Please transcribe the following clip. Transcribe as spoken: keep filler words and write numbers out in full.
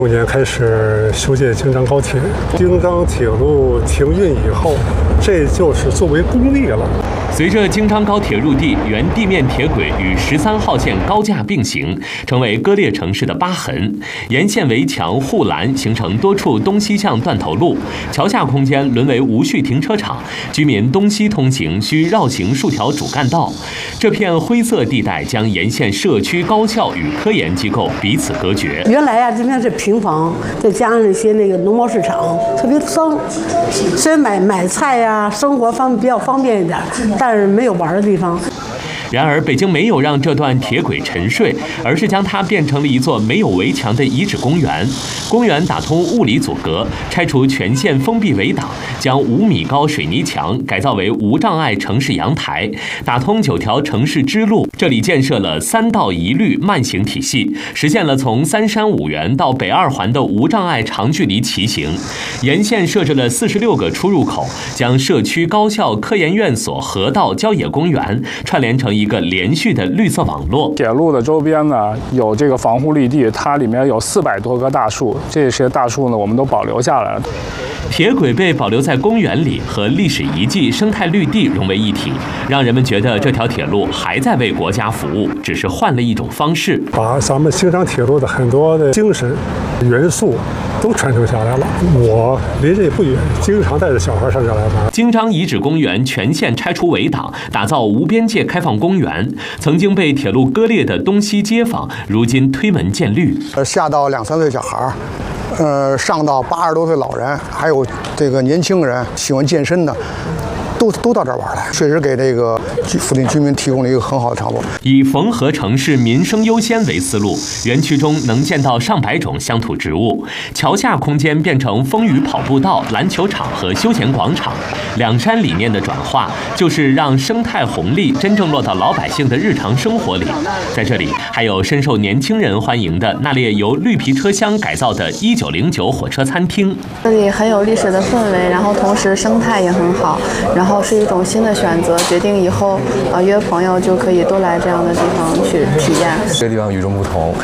五年开始修建京张高铁，京张铁路停运以后，这就是作为公立了。 随着京张高铁入地，原地面铁轨与十三号线高架并行，成为割裂城市的疤痕。沿线围墙、护栏形成多处东西向断头路，桥下空间沦为无序停车场，居民东西通行需绕行数条主干道。这片灰色地带将沿线社区、高校与科研机构彼此隔绝。 原来啊，这边是平房，再加上一些那个农贸市场，特别脏。虽然买买菜呀、啊，生活方面比较方便一点，但是没有玩的地方。 然而，北京没有让这段铁轨沉睡，而是将它变成了一座没有围墙的遗址公园。公园打通物理阻隔，拆除全线封闭围挡，将五米高水泥墙改造为无障碍城市阳台，打通九条城市支路。这里建设了三道一律慢行体系，实现了从三山五园到北二环的无障碍长距离骑行。沿线设置了四十六个出入口，将社区、高校、科研院所、河道、郊野公园串联成一个连续的绿色网络。 铁路的周边呢，有这个防护绿地，它里面有四百多棵大树，这些大树呢，我们都保留下来了。 铁轨被保留在公园里，和历史遗迹、生态绿地融为一体，让人们觉得这条铁路还在为国家服务，只是换了一种方式， 把咱们京张铁路的很多的精神元素都传承下来了。我离这不远，经常带着小孩上这来玩。 京张遗址公园全线拆除围挡，打造无边界开放公园。曾经被铁路割裂的东西街坊，如今推门见绿。 呃，下到两三岁小孩，呃，上到八十多岁老人，还有这个年轻人喜欢健身的。都都到这儿玩来，确实给这个附近居民提供了一个很好的场所。 以缝合城市民生优先为思路，园区中能见到上百种乡土植物。桥下空间变成风雨跑步道、篮球场和休闲广场。两山理念的转化，就是让生态红利真正落到老百姓的日常生活里。在这里，还有深受年轻人欢迎的那列由绿皮车厢改造的一九零九火车餐厅。 这里很有历史的氛围，然后同时生态也很好，然后。是一种新的选择，决定以后呃约朋友就可以多来这样的地方去体验。 这个地方与众不同。